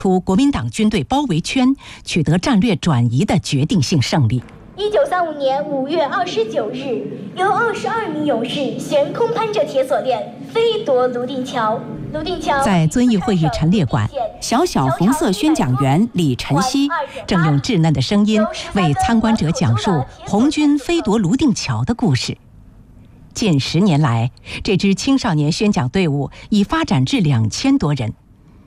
出国民党军队包围圈，取得战略转移的决定性胜利。 1935年5月29日，由22名勇士悬空攀着铁索链，飞夺泸定桥。 在遵义会议陈列馆，小小红色宣讲员李晨曦正用稚嫩的声音为参观者讲述红军飞夺泸定桥的故事。近10年来，这支青少年宣讲队伍已发展至2000多人。